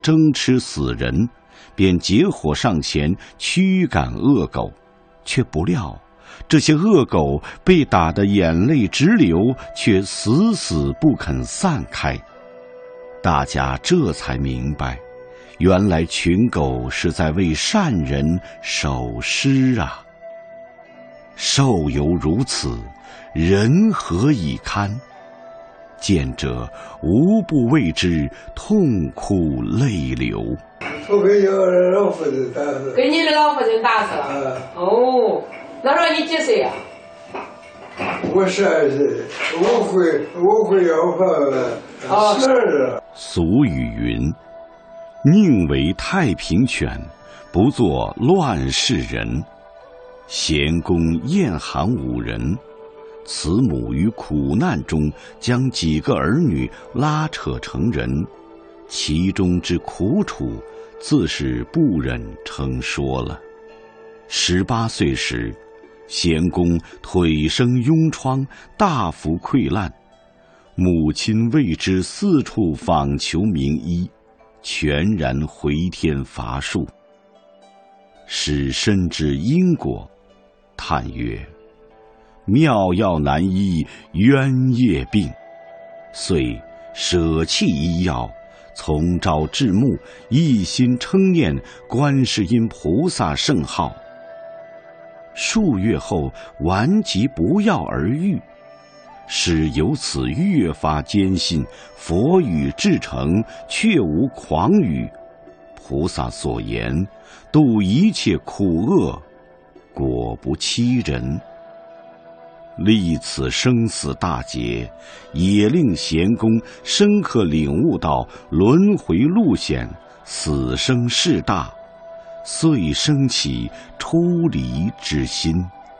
争吃死人，便结伙上前驱赶恶狗，却不料这些恶狗被打得眼泪直流，却死死不肯散开。大家这才明白，原来群狗是在为善人守尸啊！兽犹如此，人何以堪？见者无不为之痛哭泪流。 我给老夫人打死。 给你的老夫人打死了？哦，那时候你几岁呀？ 我12岁，我会要饭12。 俗语云：宁为太平犬，不做乱世人。咸公厌寒5人，慈母于苦难中将几个儿女拉扯成人，其中之苦楚，自是不忍称说了。18岁时，咸公腿生痈疮，大幅溃烂，母亲为之四处访求名医，全然回天乏术。使深知因果，叹曰：妙药难医冤业病，遂舍弃医药，从朝至暮，一心称念观世音菩萨圣号。数月后，顽疾不药而愈，使由此越发坚信佛语至诚，确无诳语。菩萨所言，度一切苦厄，果不欺人。历此生死大劫，也令咸公深刻领悟到轮回路险，死生事大，遂生起出离之心。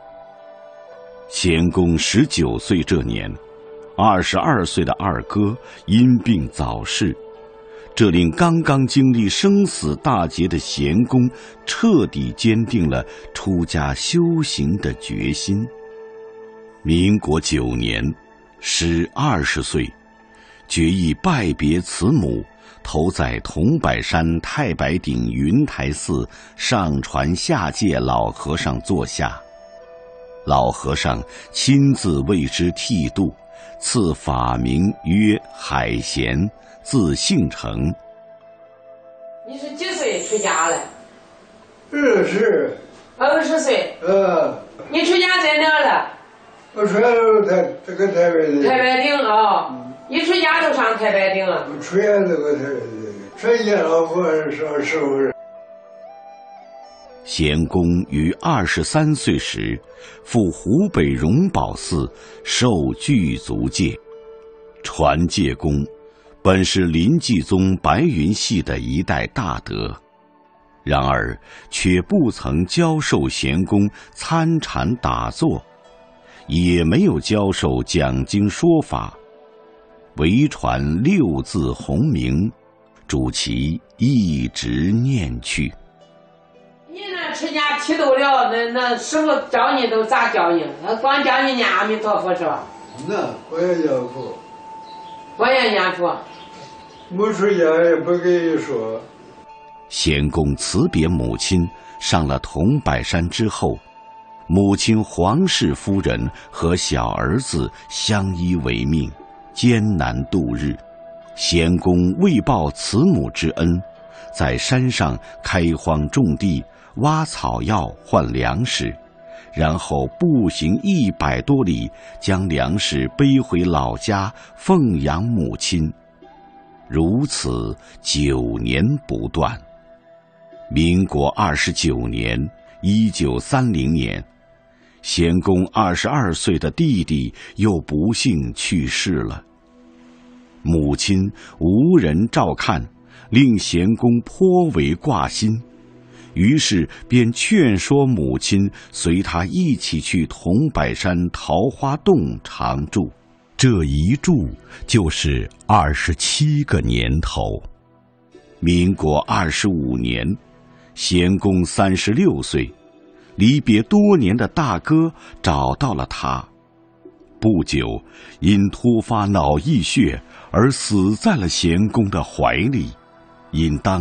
咸公19岁这年，22岁的二哥因病早逝，这令刚刚经历生死大劫的咸公彻底坚定了出家修行的决心。民国9年，时20岁，决意拜别慈母，投在桐柏山太白顶云台寺上传下界老和尚座下。老和尚亲自为之剃度，赐法名曰海贤，字姓成。 你是几岁出家了 20 岁。你出家在哪了？ 我出家都这个太白顶。 太白顶啊！一出家就上太白顶了。 我出家这个太白顶，全家老和尚上15人。 咸公于23岁时，赴湖北荣宝寺受具足戒。传戒公本是临济宗白云系的一代大德，然而却不曾教授咸公参禅打坐，也没有教授讲经说法，唯传6字洪名，主其一直念去。 你那出家剃度了，那师傅教你都咋教你？光教你念阿弥陀佛是吧？ 那我也念佛。 我也念佛。 没出家也不给你说。 咸公辞别母亲，上了桐柏山之后，母亲黄氏夫人和小儿子相依为命，艰难度日。咸公为报慈母之恩，在山上开荒种地，挖草药换粮食，然后步行100多里，将粮食背回老家奉养母亲。如此9年不断。民国29年，1930年，咸公22岁的弟弟又不幸去世了。母亲无人照看，令咸公颇为挂心，于是便劝说母亲随他一起去桐柏山桃花洞常住。这一住就是27个年头。民国25年，咸公36岁，离别多年的大哥找到了他，不久因突发脑溢血而死在了咸公的怀里。 应当